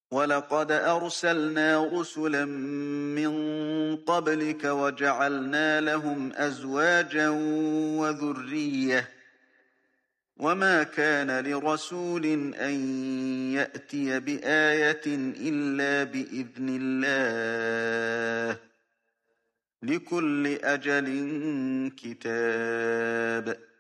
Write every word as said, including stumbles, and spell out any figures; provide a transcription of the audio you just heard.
وَلَقَدْ أَرْسَلْنَا رُسُلًا مِّن قَبْلِكَ وَجَعَلْنَا لَهُمْ أَزْوَاجًا وَذُرِّيَّةً ۚ وَمَا كَانَ لِرَسُولٍ أَن يَأْتِيَ بِآيَةٍ إِلَّا بِإِذْنِ اللَّهِ ۗ لِكُلِّ أَجَلٍ كِتَابٌ